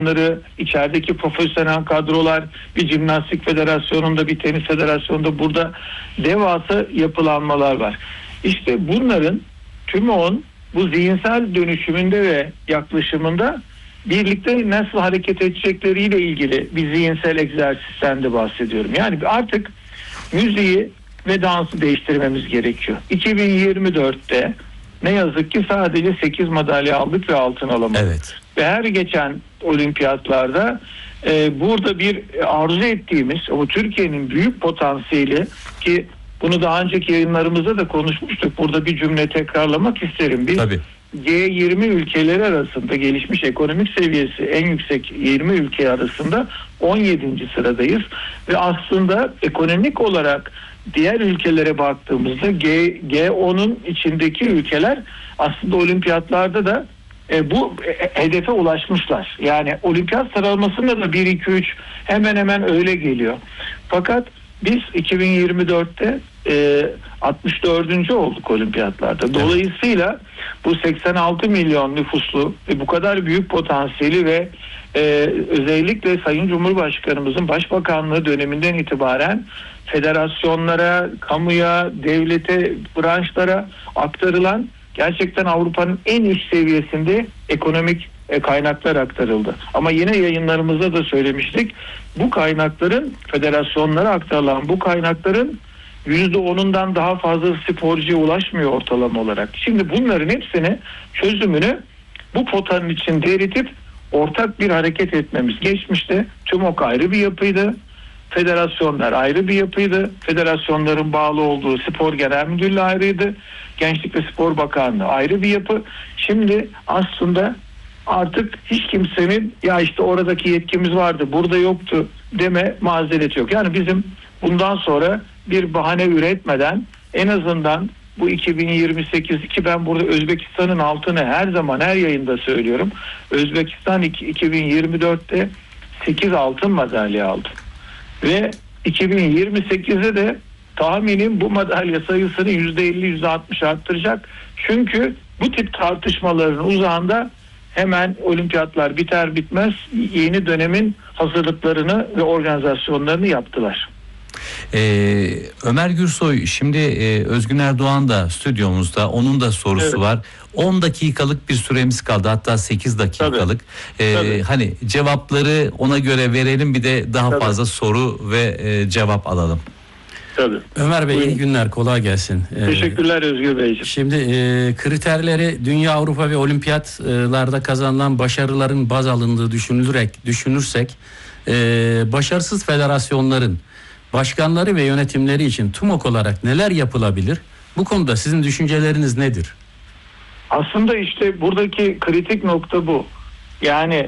içerideki profesyonel kadrolar, bir jimnastik federasyonunda, bir tenis federasyonunda burada devasa yapılanmalar var. İşte bunların TÜMO'nun bu zihinsel dönüşümünde ve yaklaşımında birlikte nasıl hareket edecekleriyle ilgili bir zihinsel egzersizden de bahsediyorum. Yani artık müziği ve dansı değiştirmemiz gerekiyor. 2024'te ne yazık ki sadece 8 madalya aldık ve altın alamadık. Evet. Ve her geçen olimpiyatlarda burada bir arzu ettiğimiz o Türkiye'nin büyük potansiyeli, ki bunu daha önceki yayınlarımızda da konuşmuştuk. Burada bir cümle tekrarlamak isterim. Biz Tabii. G20 ülkeleri arasında gelişmiş ekonomik seviyesi en yüksek 20 ülke arasında 17. sıradayız. Ve aslında ekonomik olarak diğer ülkelere baktığımızda G10'un içindeki ülkeler aslında olimpiyatlarda da bu hedefe ulaşmışlar. Yani olimpiyat sıralamasında da 1-2-3 hemen hemen öyle geliyor. Fakat biz 2024'te 64. olduk olimpiyatlarda. Dolayısıyla bu 86 milyon nüfuslu ve bu kadar büyük potansiyeli ve özellikle Sayın Cumhurbaşkanımızın Başbakanlığı döneminden itibaren federasyonlara, kamuya, devlete, branşlara aktarılan gerçekten Avrupa'nın en üst seviyesinde ekonomik kaynaklar aktarıldı. Ama yine yayınlarımızda da söylemiştik. Bu kaynakların federasyonlara aktarılan bu kaynakların %10'undan daha fazla sporcuya ulaşmıyor ortalama olarak. Şimdi bunların hepsini çözümünü bu potanın içinde eritip ortak bir hareket etmemiz. Geçmişte TÜMOK ayrı bir yapıydı. Federasyonlar ayrı bir yapıydı. Federasyonların bağlı olduğu Spor Genel Müdürlüğü ayrıydı. Gençlik ve Spor Bakanlığı ayrı bir yapı. Şimdi aslında artık hiç kimsenin ya işte oradaki yetkimiz vardı, burada yoktu deme mazereti yok. Yani bizim bundan sonra bir bahane üretmeden en azından bu 2028, ki ben burada Özbekistan'ın altını her zaman her yayında söylüyorum. Özbekistan 2024'te 8 altın madalya aldı. Ve 2028'de de tahminim bu madalya sayısını %50-%60 arttıracak. Çünkü bu tip tartışmaların uzağında hemen olimpiyatlar biter bitmez yeni dönemin hazırlıklarını ve organizasyonlarını yaptılar. Ömer Gürsoy, şimdi Özgün Erdoğan da stüdyomuzda, onun da sorusu var. 10 dakikalık bir süremiz kaldı, hatta 8 dakikalık. Tabii. Hani cevapları ona göre verelim, bir de daha fazla soru ve cevap alalım. Tabii. Ömer Bey, iyi günler, kolay gelsin. Teşekkürler Özgür Beyciğim. Şimdi kriterleri dünya, Avrupa ve olimpiyatlarda kazanılan başarıların baz alındığı düşünürsek başarısız federasyonların başkanları ve yönetimleri için TÜMOK olarak neler yapılabilir? Bu konuda sizin düşünceleriniz nedir? Aslında işte buradaki kritik nokta bu. Yani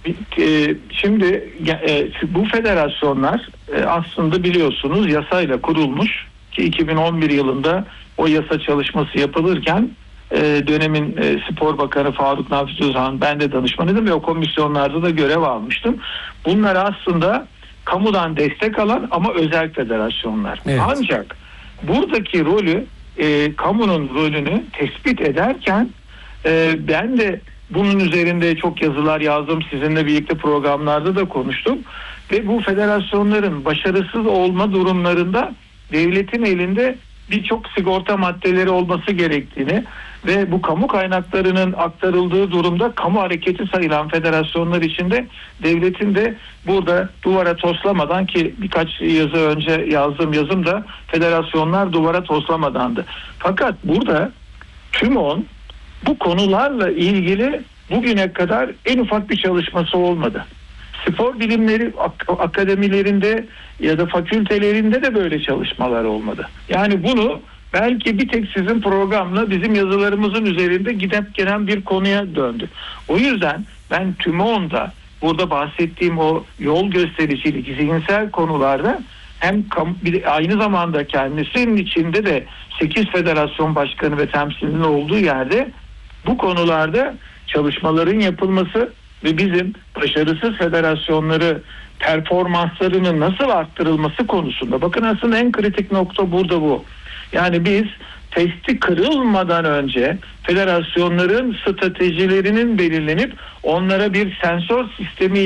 şimdi bu federasyonlar aslında biliyorsunuz yasayla kurulmuş, ki 2011 yılında o yasa çalışması yapılırken dönemin Spor Bakanı Faruk Nafiz Özhan, ben de danışmanıydım ve o komisyonlarda da görev almıştım. Bunlar aslında kamudan destek alan ama özel federasyonlar. Evet. Ancak buradaki rolü, kamunun rolünü tespit ederken ben de bunun üzerinde çok yazılar yazdım. Sizinle birlikte programlarda da konuştum. Ve bu federasyonların başarısız olma durumlarında devletin elinde birçok sigorta maddeleri olması gerektiğini ve bu kamu kaynaklarının aktarıldığı durumda kamu hareketi sayılan federasyonlar içinde devletin de burada duvara toslamadan, ki birkaç yazı önce yazdığım yazımda federasyonlar duvara toslamadandı. Fakat burada TÜMON bu konularla ilgili bugüne kadar en ufak bir çalışması olmadı. Spor bilimleri akademilerinde ya da fakültelerinde de böyle çalışmalar olmadı. Yani bunu belki bir tek sizin programla bizim yazılarımızın üzerinde gidip gelen bir konuya döndü. O yüzden ben TÜMON'da burada bahsettiğim o yol göstericilik, zihinsel konularda hem aynı zamanda kendisinin içinde de 8 federasyon başkanı ve temsilcinin olduğu yerde bu konularda çalışmaların yapılması ve bizim başarısız federasyonları performanslarının nasıl arttırılması konusunda, bakın aslında en kritik nokta burada bu. Yani biz testi kırılmadan önce federasyonların stratejilerinin belirlenip onlara bir sensör sistemi